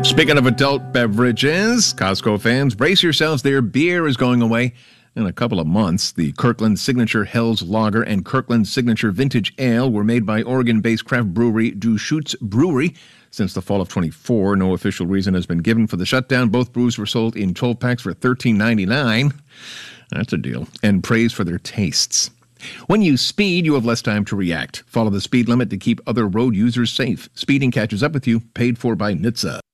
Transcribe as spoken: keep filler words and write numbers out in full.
Speaking of adult beverages, Costco fans, brace yourselves. Their beer is going away in a couple of months. The Kirkland Signature Helles Lager and Kirkland Signature Vintage Ale were made by Oregon-based craft brewery Deschutes Brewery. Since the fall of twenty-four, no official reason has been given for the shutdown. Both brews were sold in twelve packs for thirteen ninety-nine. That's a deal. And praised for their tastes. When you speed, you have less time to react. Follow the speed limit to keep other road users safe. Speeding catches up with you. Paid for by N H T S A.